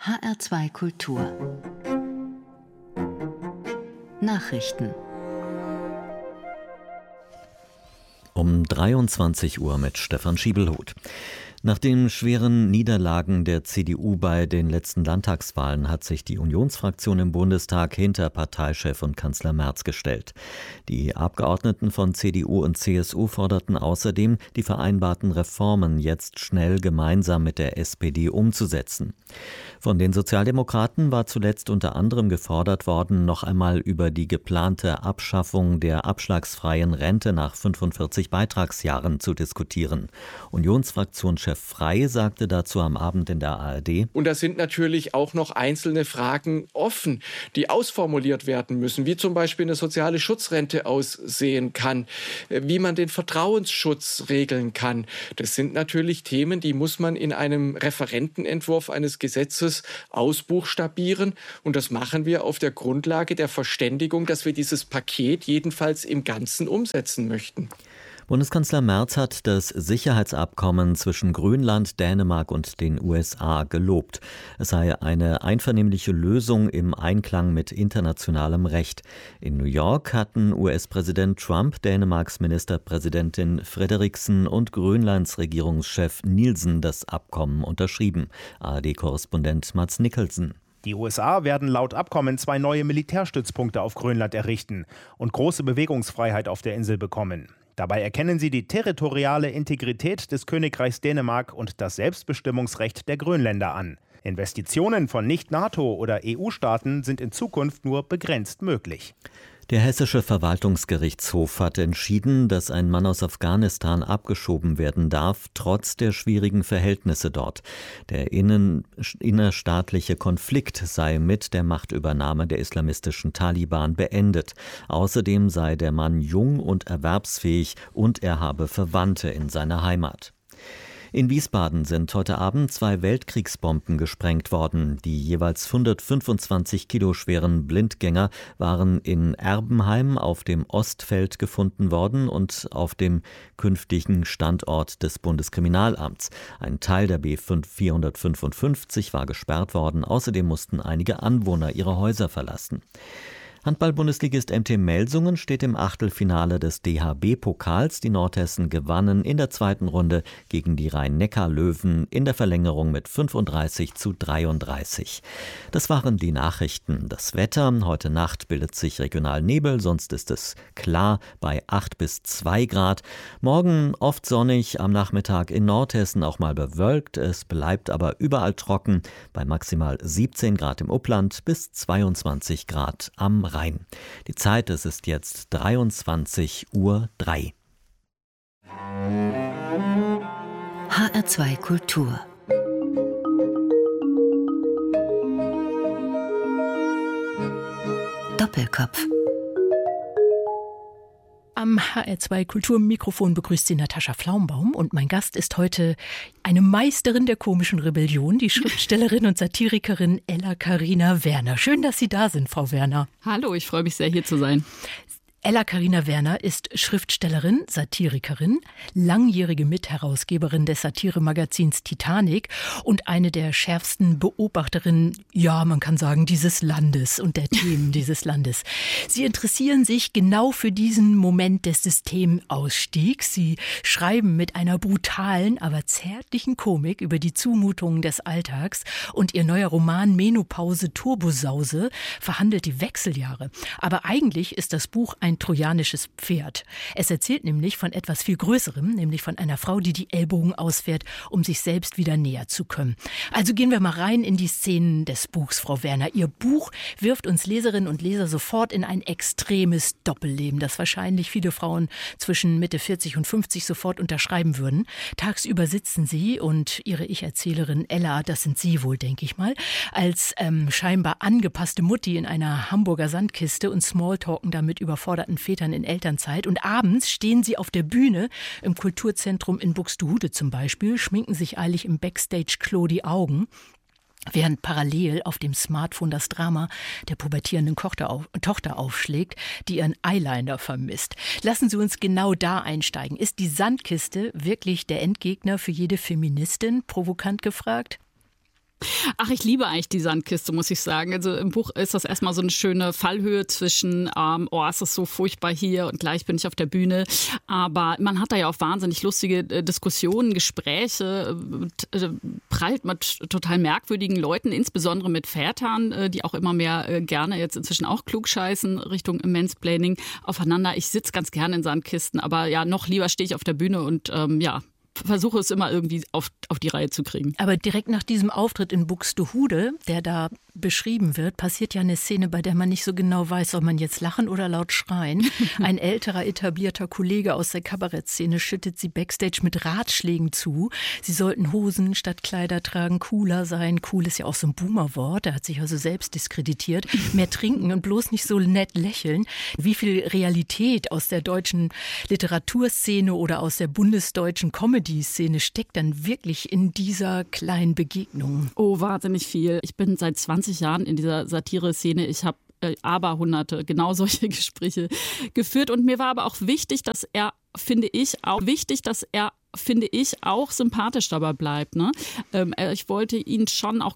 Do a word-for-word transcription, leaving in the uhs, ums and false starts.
H R zwei Kultur Nachrichten Um dreiundzwanzig Uhr mit Stefan Schiebelhuth. Nach den schweren Niederlagen der C D U bei den letzten Landtagswahlen hat sich die Unionsfraktion im Bundestag hinter Parteichef und Kanzler Merz gestellt. Die Abgeordneten von C D U und C S U forderten außerdem, die vereinbarten Reformen jetzt schnell gemeinsam mit der S P D umzusetzen. Von den Sozialdemokraten war zuletzt unter anderem gefordert worden, noch einmal über die geplante Abschaffung der abschlagsfreien Rente nach fünfundvierzig Beitragsjahren zu diskutieren. Unionsfraktionschef Frey sagte dazu am Abend in der A R D: Und da sind natürlich auch noch einzelne Fragen offen, die ausformuliert werden müssen, wie zum Beispiel eine soziale Schutzrente aussehen kann, wie man den Vertrauensschutz regeln kann. Das sind natürlich Themen, die muss man in einem Referentenentwurf eines Gesetzes ausbuchstabieren. Und das machen wir auf der Grundlage der Verständigung, dass wir dieses Paket jedenfalls im Ganzen umsetzen möchten. Bundeskanzler Merz hat das Sicherheitsabkommen zwischen Grönland, Dänemark und den U S A gelobt. Es sei eine einvernehmliche Lösung im Einklang mit internationalem Recht. In New York hatten U S-Präsident Trump, Dänemarks Ministerpräsidentin Frederiksen und Grönlands Regierungschef Nielsen das Abkommen unterschrieben. A R D-Korrespondent Mads Nicholson. Die U S A werden laut Abkommen zwei neue Militärstützpunkte auf Grönland errichten und große Bewegungsfreiheit auf der Insel bekommen. Dabei erkennen sie die territoriale Integrität des Königreichs Dänemark und das Selbstbestimmungsrecht der Grönländer an. Investitionen von Nicht-NATO- oder E U-Staaten sind in Zukunft nur begrenzt möglich. Der hessische Verwaltungsgerichtshof hat entschieden, dass ein Mann aus Afghanistan abgeschoben werden darf, trotz der schwierigen Verhältnisse dort. Der innen, innerstaatliche Konflikt sei mit der Machtübernahme der islamistischen Taliban beendet. Außerdem sei der Mann jung und erwerbsfähig und er habe Verwandte in seiner Heimat. In Wiesbaden sind heute Abend zwei Weltkriegsbomben gesprengt worden. Die jeweils hundertfünfundzwanzig Kilo schweren Blindgänger waren in Erbenheim auf dem Ostfeld gefunden worden und auf dem künftigen Standort des Bundeskriminalamts. Ein Teil der B vierhundertfünfundfünfzig war gesperrt worden. Außerdem mussten einige Anwohner ihre Häuser verlassen. Handball-Bundesligist M T Melsungen steht im Achtelfinale des D H B-Pokals. Die Nordhessen gewannen in der zweiten Runde gegen die Rhein-Neckar-Löwen in der Verlängerung mit fünfunddreißig zu dreiunddreißig. Das waren die Nachrichten. Das Wetter: Heute Nacht bildet sich regional Nebel, sonst ist es klar bei acht bis zwei Grad. Morgen oft sonnig, am Nachmittag in Nordhessen auch mal bewölkt. Es bleibt aber überall trocken bei maximal siebzehn Grad im Upland bis zweiundzwanzig Grad am Rhein. Die Zeit, es ist jetzt dreiundzwanzig Uhr drei. H R zwei Kultur Doppelkopf. Am H R zwei Kulturmikrofon begrüßt sie Natascha Flaumbaum und mein Gast ist heute eine Meisterin der komischen Rebellion, die Schriftstellerin und Satirikerin Ella Carina Werner. Schön, dass Sie da sind, Frau Werner. Hallo, ich freue mich sehr, hier zu sein. Ella Carina Werner ist Schriftstellerin, Satirikerin, langjährige Mitherausgeberin des Satiremagazins Titanic und eine der schärfsten Beobachterinnen, ja, man kann sagen, dieses Landes und der Themen dieses Landes. Sie interessieren sich genau für diesen Moment des Systemausstiegs. Sie schreiben mit einer brutalen, aber zärtlichen Komik über die Zumutungen des Alltags und ihr neuer Roman Menopause Turbosause verhandelt die Wechseljahre. Aber eigentlich ist das Buch ein trojanisches Pferd. Es erzählt nämlich von etwas viel Größerem, nämlich von einer Frau, die die Ellbogen ausfährt, um sich selbst wieder näher zu können. Also gehen wir mal rein in die Szenen des Buchs, Frau Werner. Ihr Buch wirft uns Leserinnen und Leser sofort in ein extremes Doppelleben, das wahrscheinlich viele Frauen zwischen Mitte vierzig und fünfzig sofort unterschreiben würden. Tagsüber sitzen sie und ihre Ich-Erzählerin Ella, das sind Sie wohl, denke ich mal, als ähm, scheinbar angepasste Mutti in einer Hamburger Sandkiste und Smalltalken damit überfordert Vätern in Elternzeit und abends stehen sie auf der Bühne im Kulturzentrum in Buxtehude zum Beispiel, schminken sich eilig im Backstage-Klo die Augen, während parallel auf dem Smartphone das Drama der pubertierenden Tochter, auf, Tochter aufschlägt, die ihren Eyeliner vermisst. Lassen Sie uns genau da einsteigen. Ist die Sandkiste wirklich der Endgegner für jede Feministin, provokant gefragt? Ach, ich liebe eigentlich die Sandkiste, muss ich sagen. Also im Buch ist das erstmal so eine schöne Fallhöhe zwischen, ähm, oh, es ist so furchtbar hier und gleich bin ich auf der Bühne. Aber man hat da ja auch wahnsinnig lustige äh, Diskussionen, Gespräche, äh, prallt mit total merkwürdigen Leuten, insbesondere mit Vätern, äh, die auch immer mehr äh, gerne jetzt inzwischen auch klugscheißen Richtung Mansplaining aufeinander. Ich sitze ganz gerne in Sandkisten, aber ja, noch lieber stehe ich auf der Bühne und ähm, ja, versuche es immer irgendwie auf, auf die Reihe zu kriegen. Aber direkt nach diesem Auftritt in Buxtehude, der da beschrieben wird, passiert ja eine Szene, bei der man nicht so genau weiß, soll man jetzt lachen oder laut schreien. Ein älterer, etablierter Kollege aus der Kabarettszene schüttet sie backstage mit Ratschlägen zu. Sie sollten Hosen statt Kleider tragen, cooler sein. Cool ist ja auch so ein Boomer-Wort, er hat sich also selbst diskreditiert. Mehr trinken und bloß nicht so nett lächeln. Wie viel Realität aus der deutschen Literaturszene oder aus der bundesdeutschen Comedy-Szene steckt dann wirklich in dieser kleinen Begegnung? Oh, wahnsinnig viel. Ich bin seit zwanzig Jahren in dieser Satire-Szene. Ich habe äh, aber hunderte genau solche Gespräche geführt. Und mir war aber auch wichtig, dass er, finde ich, auch wichtig, dass er finde ich, auch sympathisch dabei bleibt. Ne? Ähm, ich wollte ihn schon auch